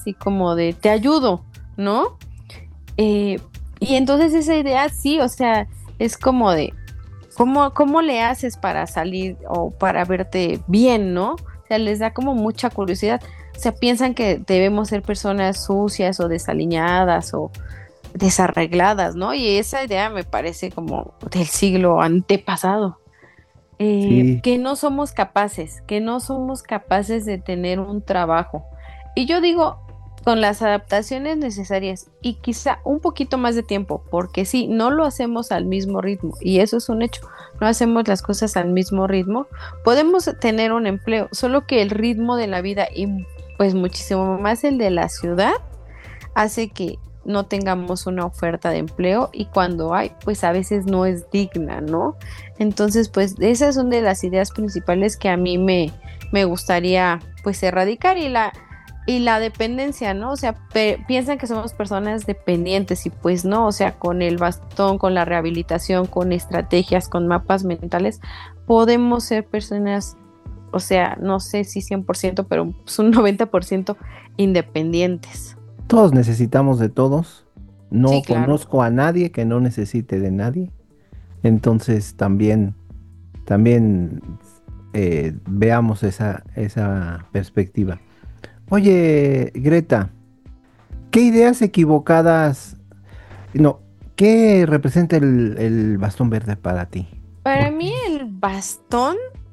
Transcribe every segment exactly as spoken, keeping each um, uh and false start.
así como de te ayudo, ¿no? Eh, y entonces esa idea sí, o sea, es como de ¿cómo, cómo le haces para salir o para verte bien, ¿no? O sea, les da como mucha curiosidad. O sea, piensan que debemos ser personas sucias o desaliñadas o desarregladas, ¿no? Y esa idea me parece como del siglo antepasado. Eh, Sí, que no somos capaces, que no somos capaces de tener un trabajo. Y yo digo, con las adaptaciones necesarias y quizá un poquito más de tiempo, porque sí, no lo hacemos al mismo ritmo, y eso es un hecho, no hacemos las cosas al mismo ritmo, podemos tener un empleo, solo que el ritmo de la vida y pues muchísimo más el de la ciudad hace que no tengamos una oferta de empleo y cuando hay, pues a veces no es digna, ¿no? Entonces, pues esas son de las ideas principales que a mí me, me gustaría pues erradicar y la, y la dependencia, ¿no? O sea, pe- piensan que somos personas dependientes y pues no, o sea, con el bastón, con la rehabilitación, con estrategias, con mapas mentales, podemos ser personas, o sea, no sé si cien por ciento, pero pues un noventa por ciento independientes. todos necesitamos de todos. Sí, No claro. conozco a nadie que no necesite de nadie. Entonces también, también eh, veamos esa, esa perspectiva. Oye, Greta, ¿qué ideas equivocadas, no, qué representa el, el bastón verde para ti? Para ¿Por qué? mí el bastón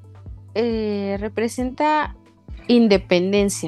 eh, representa independencia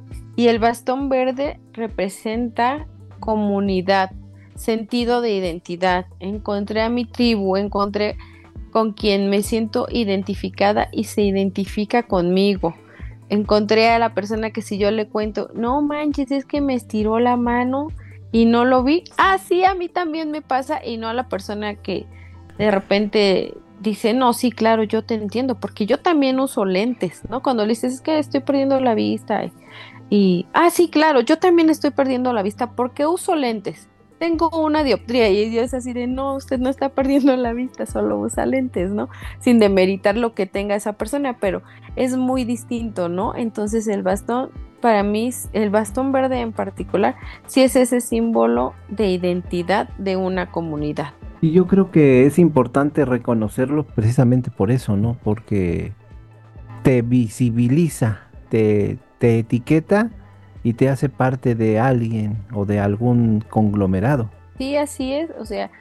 y el bastón verde representa comunidad, sentido de identidad. Encontré a mi tribu, encontré con quien me siento identificada y se identifica conmigo. Encontré a la persona que si yo le cuento, no manches, es que me estiró la mano y no lo vi. Ah, sí, a mí también me pasa y no a la persona que de repente dice, no, sí, claro, yo te entiendo, porque yo también uso lentes, ¿no? Cuando le dices, es que estoy perdiendo la vista y, y, ah, sí, claro, yo también estoy perdiendo la vista porque uso lentes. Tengo una dioptría y yo es así de, no, usted no está perdiendo la vista, solo usa lentes, ¿no? Sin demeritar lo que tenga esa persona, pero es muy distinto, ¿no? Entonces el bastón, para mí, el bastón verde en particular, sí es ese símbolo de identidad de una comunidad. Y yo creo que es importante reconocerlo precisamente por eso, ¿no? Porque te visibiliza, te, te etiqueta y te hace parte de alguien o de algún conglomerado. Sí, así es, o sea,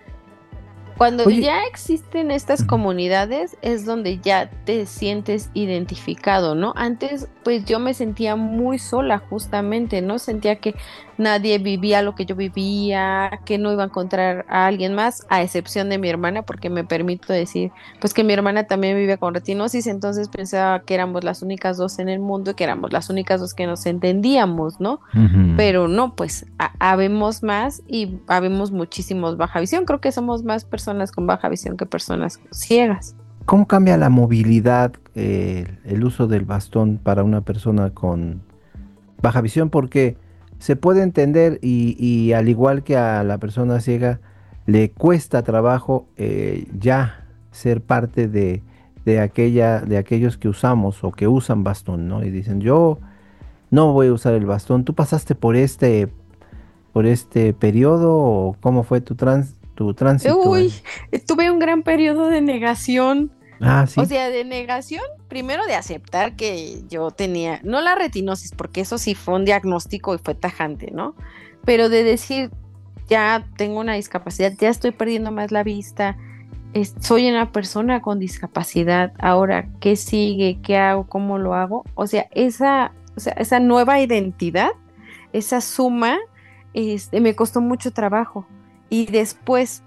cuando Oye, ya existen estas ujú, comunidades es donde ya te sientes identificado, ¿no? Antes, pues yo me sentía muy sola justamente, ¿no? Sentía que nadie vivía lo que yo vivía, que no iba a encontrar a alguien más, a excepción de mi hermana, porque me permito decir, pues que mi hermana también vive con retinosis, entonces pensaba que éramos las únicas dos en el mundo, que éramos las únicas dos que nos entendíamos, ¿no? ujú. Pero no, pues ha- habemos más y habemos muchísimos baja visión. Creo que somos más personas con baja visión que personas ciegas. ¿Cómo cambia la movilidad, eh, el uso del bastón para una persona con baja visión? Porque se puede entender y, y al igual que a la persona ciega, le cuesta trabajo eh, ya ser parte de, de aquella, de aquellos que usamos o que usan bastón, ¿no? Y dicen, yo no voy a usar el bastón. ¿Tú pasaste por este, por este periodo o cómo fue tu trans, tu tránsito? Uy, eh? tuve un gran periodo de negación. Ah, O sí. sea, de negación, primero de aceptar que yo tenía, no la retinosis, porque eso sí fue un diagnóstico y fue tajante, ¿no? Pero de decir, ya tengo una discapacidad, ya estoy perdiendo más la vista, es- soy una persona con discapacidad, ahora, ¿qué sigue? ¿Qué hago? ¿Cómo lo hago? O sea, esa, o sea, esa nueva identidad, esa suma, este, me costó mucho trabajo. Y después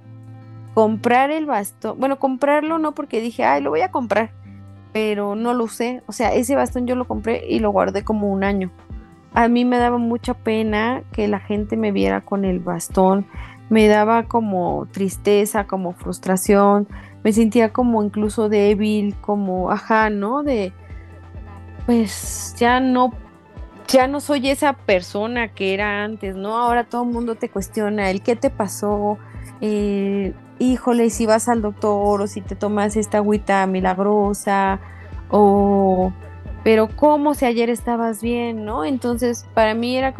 comprar el bastón, bueno, comprarlo no porque dije, ay, lo voy a comprar, pero no lo usé. O sea, ese bastón yo lo compré y lo guardé como un año. A mí me daba mucha pena que la gente me viera con el bastón, me daba como tristeza, como frustración, me sentía como incluso débil, como, ajá, ¿no? De, pues ya no, ya no soy esa persona que era antes, ¿no? Ahora todo el mundo te cuestiona el qué te pasó, eh, híjole, si vas al doctor o si te tomas esta agüita milagrosa, o, pero cómo si ayer estabas bien, ¿no? Entonces, para mí era